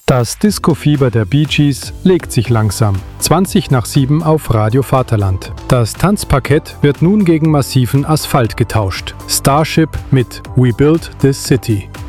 Das Disco-Fieber der Bee Gees legt sich langsam. 7:20 auf Radio Vaterland. Das Tanzparkett wird nun gegen massiven Asphalt getauscht. Starship mit We Build This City.